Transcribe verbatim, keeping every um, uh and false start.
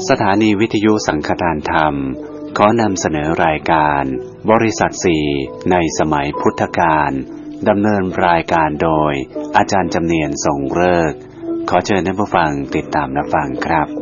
สถานีวิทยุสังฆทานธรรมขอนำเสนอรายการบริษัทสี่ในสมัยพุทธกาลดำเนินรายการโดยอาจารย์จำเนียนทรงฤกษ์ขอเชิญท่านผู้ฟังติดตามรับฟังครับ